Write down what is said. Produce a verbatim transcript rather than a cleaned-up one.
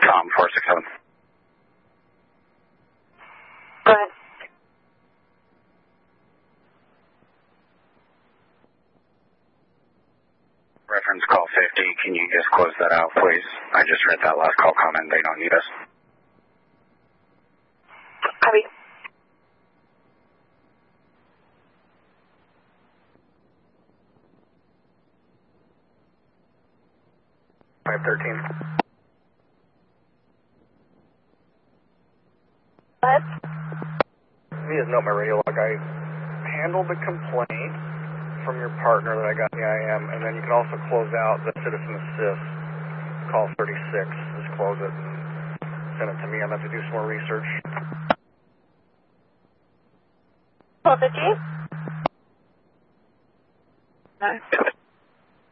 Com four six seven. Go ahead. Reference call fifty. Can you just close that out, please? I just read that last call comment. They don't need us. Copy. five thirteen. Go ahead. Me is note my radio log. I handled the complaint from your partner that I got in the I M, and then you can also close out the citizen assist. Call thirty-six. Just close it and send it to me. I'm going to have to do some more research. twelve fifty? No.